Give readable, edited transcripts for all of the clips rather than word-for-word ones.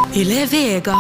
Yle Vega.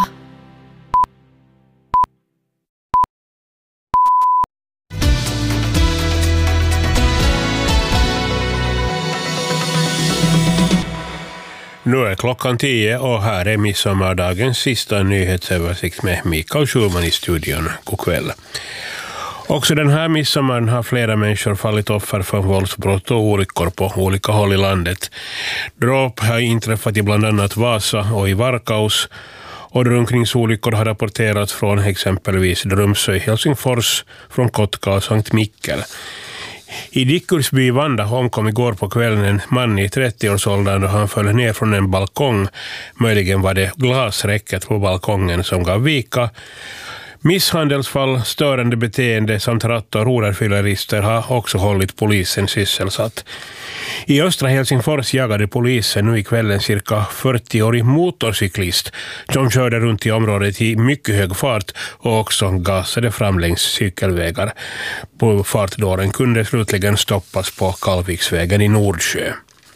Nu är klockan 10 och här är midsommardagens sista nyhetsöversikt med Mikael Schulman i studion. God kväll. Också den här midsommaren har flera människor fallit offer för våldsbrott och olyckor på olika håll i landet. Dråp har inträffat i bland annat Vasa och i Varkaus, och drunkningsolyckor har rapporterats från exempelvis Drumsö i Helsingfors, från Kotka och Sankt Mikkel. I Dickursby i Vanda omkom igår på kvällen en man i 30-årsåldern då han föll ner från en balkong. Möjligen var det glasräcket på balkongen som gav vika. Misshandelsfall, störande beteende samt ratt- och roderfyllerister har också hållit polisen sysselsatt. I östra Helsingfors jagade polisen nu i kvällen cirka 40-årig motorcyklist som körde runt i området i mycket hög fart och också gasade fram längs cykelvägar. På fartdåren kunde slutligen stoppas på Kalviksvägen i Nordsjö.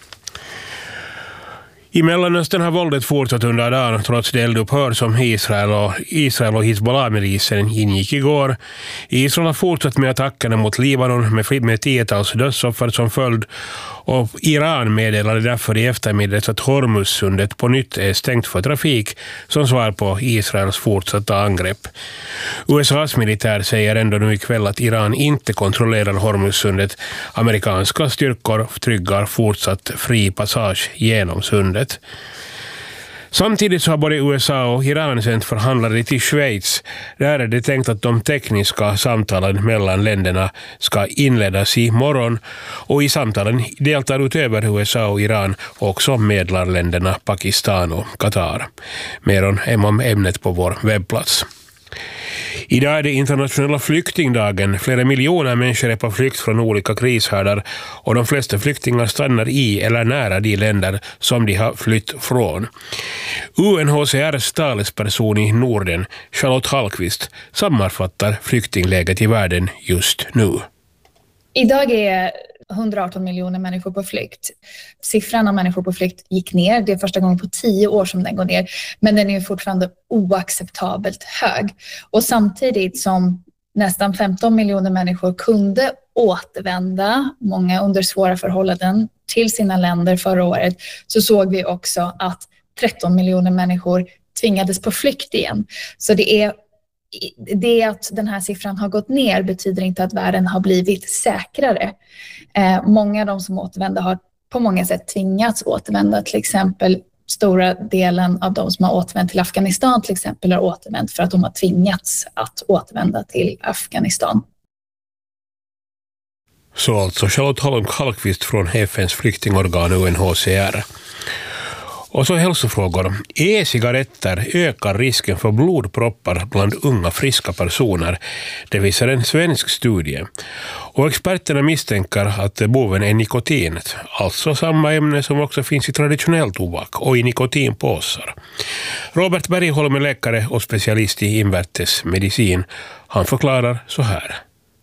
I Mellanöstern har våldet fortsatt under dagen trots det eldupphör som Israel och Hizbollah-milisen ingick igår. Israel har fortsatt med attackerna mot Libanon med 10-tals dödsoffer som följd, och Iran meddelade därför i eftermiddags att Hormuzsundet på nytt är stängt för trafik som svar på Israels fortsatta angrepp. USAs militär säger ändå nu ikväll att Iran inte kontrollerar Hormuzsundet. Amerikanska styrkor tryggar fortsatt fri passage genom sundet. Samtidigt så har både USA och Iran sänt förhandlare till Schweiz. Där är det tänkt att de tekniska samtalen mellan länderna ska inledas i morgon, och i samtalen deltar utöver USA och Iran också medlarländerna Pakistan och Qatar. Mer om ämnet på vår webbplats. Idag är det internationella flyktingdagen. Flera miljoner människor är på flykt från olika krishärdar, och de flesta flyktingar stannar i eller nära de länder som de har flytt från. UNHCR:s talesperson i Norden, Charlotte Hallqvist, sammanfattar flyktingläget i världen just nu. Idag är 118 miljoner människor på flykt. Siffran av människor på flykt gick ner. Det är första gången på 10 år som den går ner. Men den är fortfarande oacceptabelt hög. Och samtidigt som nästan 15 miljoner människor kunde återvända, många under svåra förhållanden, till sina länder förra året, så såg vi också att 13 miljoner människor tvingades på flykt igen. Så det att den här siffran har gått ner betyder inte att världen har blivit säkrare. Många av de som återvänder har på många sätt tvingats återvända. Till exempel stora delen av de som har återvänt till Afghanistan till exempel har återvänt för att de har tvingats att återvända till Afghanistan. Så alltså Charlotte Hallqvist från FNs flyktingorgan UNHCR. Och så hälsofrågor. E-cigaretter ökar risken för blodproppar bland unga friska personer. Det visar en svensk studie. Och experterna misstänker att boven är nikotinet. Alltså samma ämne som också finns i traditionell tobak och i nikotinpåsar. Robert Bergholm är läkare och specialist i invärtes medicin. Han förklarar så här.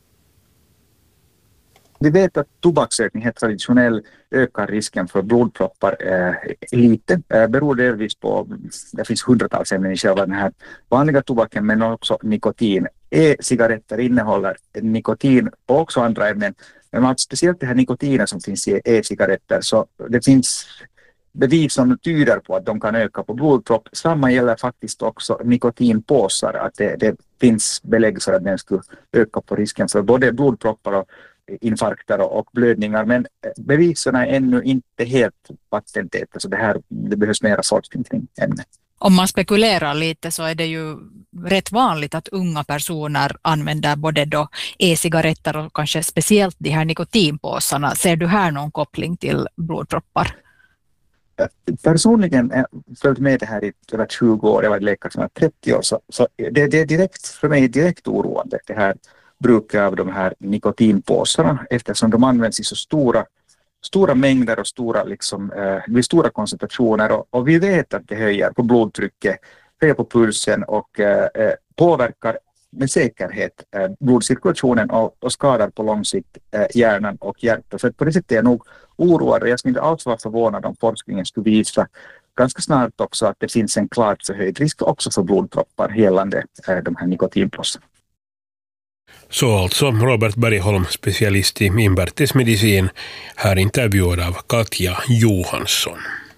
Vi vet att tobaksrökning helt traditionell ökar risken för blodproppar lite. Beror delvis på, det finns hundratals ämnen i själva den här vanliga tobaken, men också nikotin. E-cigaretter innehåller nikotin och också andra ämnen. Men speciellt det här nikotinen som finns i e-cigaretter, så det finns bevis som tyder på att de kan öka på blodpropp. Samma gäller faktiskt också nikotinpåsar, att det finns belägg för att den skulle öka på risken för både blodproppar och infarkter och blödningar, men bevisen är ännu inte helt patentäta, så det behövs mera forskning kring ämnet. Om man spekulerar lite så är det ju rätt vanligt att unga personer använder både då e-cigaretter och kanske speciellt de här nikotinpåsarna. Ser du här någon koppling till blodproppar? Personligen har jag följt med det här i över 20 år. Jag var läkare som var 30 år, så det är direkt, för mig direkt oroande det här bruket av de här nikotinpåsarna, eftersom de används i så stora mängder och vid stora koncentrationer, och vi vet att det höjer på blodtrycket, höjer på pulsen och påverkar med säkerhet blodcirkulationen och skadar på lång sikt hjärnan och hjärtat. Så på det sättet är jag nog oroad, och jag skulle inte alls vara förvånad om forskningen skulle visa ganska snart också att det finns en klart förhöjd risk också för blodproppar gällande de här nikotinplåsarna. Så alltså Robert Bergholm, specialist i invärtes medicin, här intervjuad av Katja Johansson.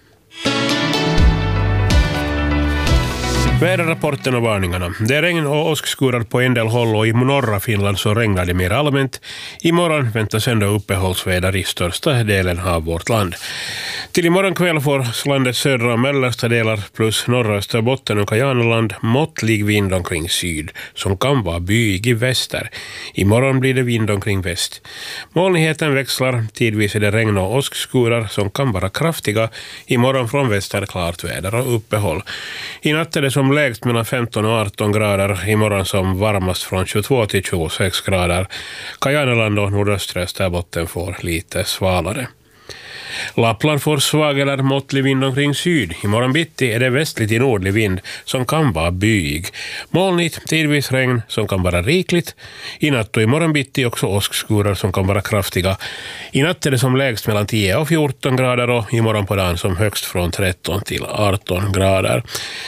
Väderrapporten och varningarna. Det är regn och åskskurar på en del håll och i norra Finland så regnar det mer allmänt. Imorgon väntas ändå uppehållsväder i största delen av vårt land. Till imorgon kväll får landets södra och mellersta delar plus norra Österbotten och Kajaneland måttlig vind omkring syd som kan vara byig i väster. Imorgon blir det vind omkring väst. Molnigheten växlar, tidvis är det regn och åskskurar som kan vara kraftiga. Imorgon från väster klart väder och uppehåll. I natt är det som lägst mellan 15 och 18 grader, imorgon som varmast från 22 till 26 grader. Kajaneland och nordöstra Österbotten får lite svalare. Lappland får svag eller måttlig vind omkring syd. Imorgon bitti är det västligt i nordlig vind som kan vara byig. Molnigt, tidvis regn som kan vara rikligt. I natt och imorgon bitti också åskskurar som kan vara kraftiga. I natt är det som lägst mellan 10 och 14 grader och imorgon på dagen som högst från 13 till 18 grader.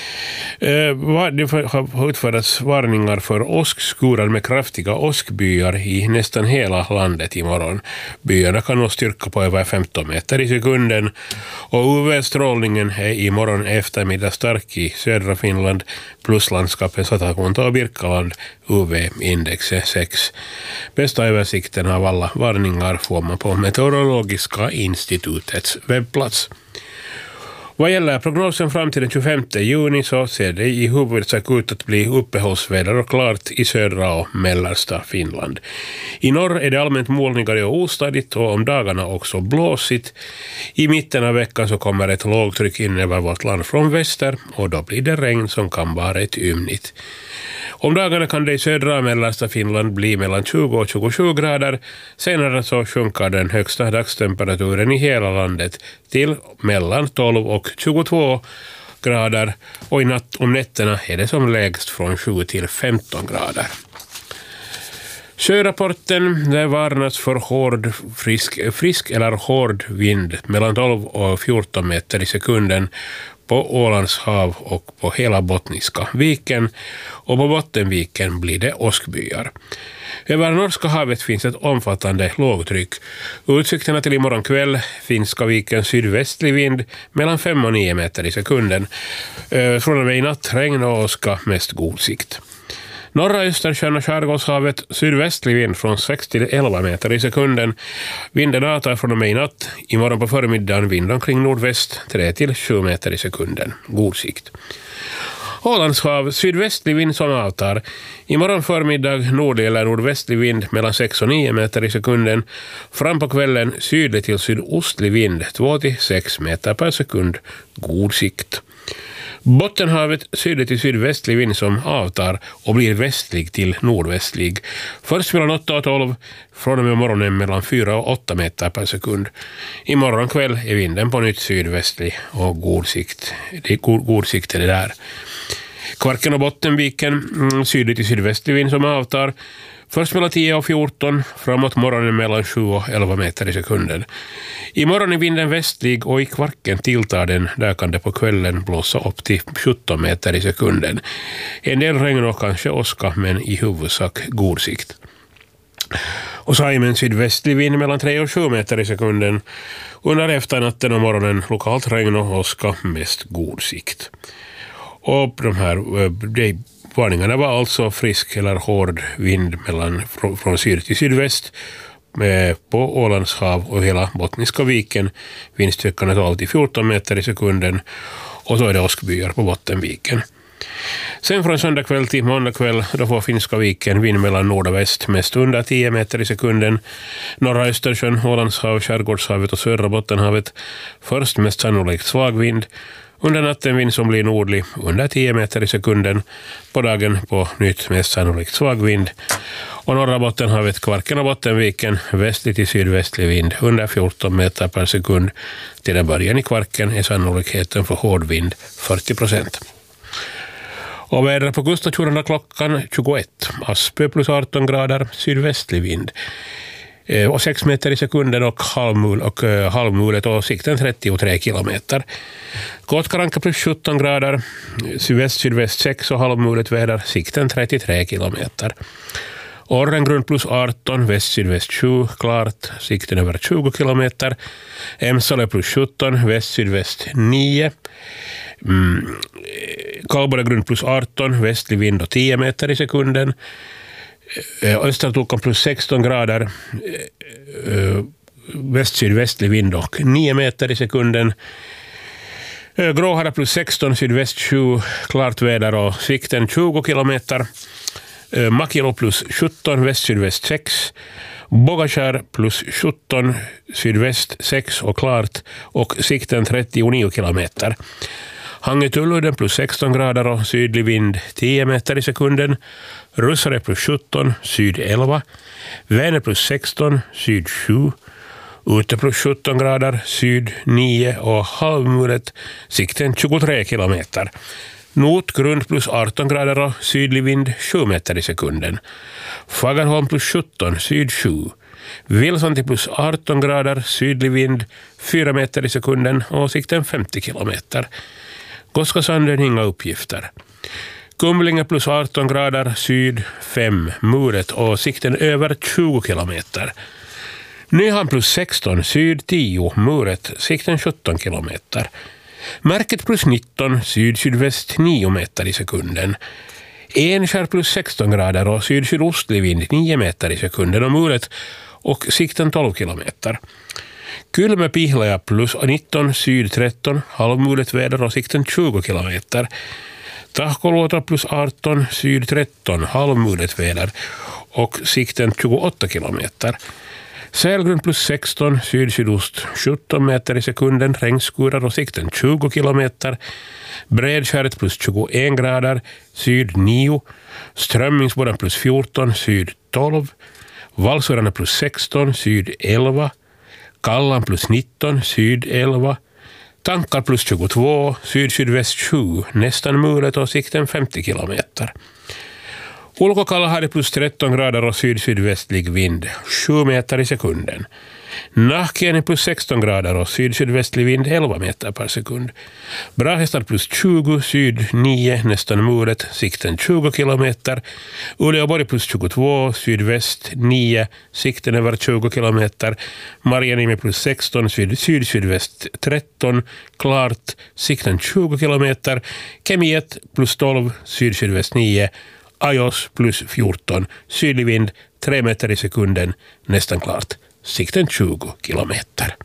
Det har utfärdats varningar för åskskurar med kraftiga åskbyar i nästan hela landet imorgon. Byarna kan nå styrka på över 15 meter i sekunden och UV-strålningen är imorgon eftermiddag stark i södra Finland plus landskapet Satakunta och Birkaland. UV-index är 6. Bästa översikten av alla varningar får man på Meteorologiska institutets webbplats. Vad gäller prognosen fram till den 25 juni så ser det i huvudsak ut att bli uppehållsväder och klart i södra och mellersta Finland. I norr är det allmänt molnigare och ostadigt och om dagarna också blåsigt. I mitten av veckan så kommer ett lågtryck in över vårt land från väster och då blir det regn som kan vara rätt ymnigt. Om dagarna kan det i södra och mellersta Finland bli mellan 20 och 27 grader. Senare så sjunker den högsta dagstemperaturen i hela landet till mellan 12 och 22 grader och i natt om nätterna är det som lägst från 7 till 15 grader. Sjörapporten, det varnas för hård, frisk eller hård vind mellan 12 och 14 meter i sekunden på Ålands hav och på hela Bottniska viken och på Bottenviken blir det åskbyar. Över Norska havet finns ett omfattande lågtryck. Utsikterna till imorgon kväll, Finska viken sydvästlig vind mellan 5 och 9 meter i sekunden. Från och med i natt regn och åska mest god sikt. Norra Östersjön och Skärgårdshavet sydvästlig vind från 6 till 11 meter i sekunden. Vinden avtar från och med i natt. Imorgon på förmiddagen vind omkring nordväst 3 till 7 meter i sekunden. God sikt. Ålandshav sydvästlig vind som avtar. Imorgon förmiddag nordlig eller nordvästlig vind mellan 6 och 9 meter i sekunden. Fram på kvällen sydlig till sydostlig vind 2 till 6 meter per sekund. God sikt. Bottenhavet sydlig till sydvästlig vind som avtar och blir västlig till nordvästlig. Först mellan 8 och 12, från och med morgonen mellan 4 och 8 meter per sekund. Imorgon kväll är vinden på nytt sydvästlig och god sikt. Det är god sikt är det där. Kvarken och Bottenviken sydlig till sydvästlig vind som avtar. Först mellan 10 och 14, framåt morgonen mellan 7 och 11 meter i sekunden. Imorgon är vinden västlig och i Kvarken tilltar den. Där kan det på kvällen blåsa upp till 17 meter i sekunden. En del regn och kanske åska, men i huvudsak god sikt. Och Saimen sydvästlig vind mellan 3 och 7 meter i sekunden. Under efternatten och morgonen lokalt regn och åska, mest god sikt. Och de här varningarna var alltså frisk eller hård vind från syd till sydväst på Ålands hav och hela Bottniska viken. Vindstyrkan är 12 till 14 meter i sekunden och så är det åskbyar på Bottenviken. Sen från söndag kväll till måndag kväll då får Finska viken vind mellan nord och väst mest under 10 meter i sekunden. Norra Östersjön, Ålands hav, Skärgårdshavet och södra Bottenhavet först mest sannolikt svag vind. Under natten vind som blir nordlig under 10 meter i sekunden. På dagen på nytt mest sannolikt svag vind. Och norra Bottenhavet, Kvarken och Bottenviken västlig till sydvästlig vind under 14 meter per sekund. Till den början i Kvarken är sannolikheten för hård vind 40%. Och vädret på kuststationerna klockan 21. Aspö plus 18 grader, sydvästlig vind. och 6 meter i sekunden och halvmulet och sikten 33 kilometer. Kotkaranka plus 17 grader, sydväst 6 och halvmulet väder, sikten 33 kilometer. Orrengrund plus 18, väst 7, klart, sikten över 20 kilometer. Emsale plus 17, väst 9. Kalboregrund plus 18, västlig vind och 10 meter i sekunden. Östertokan plus 16 grader, väst-sydvästlig vind och 9 meter i sekunden. Gråhara plus 16, sydväst 7, klart väder och sikten 20 kilometer. Makilo plus 17, väst-sydväst 6. Bogaskär plus 17, sydväst 6 och klart och sikten 39 kilometer. Hangetulluiden plus 16 grader och sydlig vind 10 meter i sekunden. Russare plus 17, syd 11. Vänern plus 16, syd 7. Ute plus 17 grader, syd 9 och halvmulet, sikten 23 kilometer. Notgrund plus 18 grader och sydlig vind 7 meter i sekunden. Fagerholm plus 17, syd 7. Vilsanti plus 18 grader, sydlig vind 4 meter i sekunden och sikten 50 kilometer. Koskasanden inga uppgifter. Kumlinge plus 18 grader, syd 5, muret och sikten över 20 kilometer. Nyhamn plus 16, syd 10, muret, sikten 17 kilometer. Märket plus 19, syd-sydväst 9 meter i sekunden. Enskär plus 16 grader och syd-sydostlig vind 9 meter i sekunden och muret och sikten 12 kilometer. Kylmä-Pihlaja plus 19, syd 13, halvmulet väder och sikten 20 kilometer. Tahkoluoto plus 18, syd 13, halvmulet väder och sikten 28 kilometer. Sälgrund plus 16, syd-sydost 17 meter i sekunden, regnskurar och sikten 20 kilometer. Bredskäret plus 21 grader, syd 9. Strömmingsboden plus 14, syd 12. Valsurarna plus 16, syd 11. Kallan plus 19, syd 11. Tankar plus 22, syd-sydväst 7, nästan mulet och sikten 50 kilometer. Ulkokalahari plus 13 grader och syd-sydvästlig vind 7 meter i sekunden. Nahkieni plus 16 grader och syd-sydvästlig vind 11 meter per sekund. Brahestad plus 20, syd 9, nästan mulet, sikten 20 kilometer. Uleåborg plus 22, sydväst 9, sikten över 20 kilometer. Marjanimi plus 16, syd-sydväst 13, klart, sikten 20 kilometer. Kemiet plus 12, syd-sydväst 9, Ajos plus 14, sydlig vind 3 meter i sekunden, nästan klart, sikten 20 kilometer.